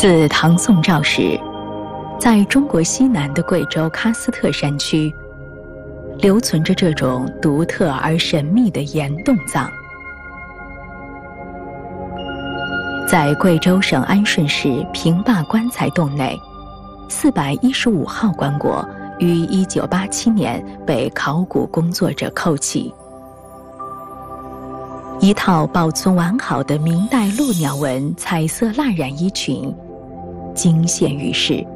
自唐宋赵时，在中国西南的贵州喀斯特山区，留存着这种独特而神秘的岩洞葬。在贵州省安顺市平坝棺材洞内，415号棺椁于1987年被考古工作者扣起。一套保存完好的明代鹭鸟纹彩色蜡染衣裙惊现于世。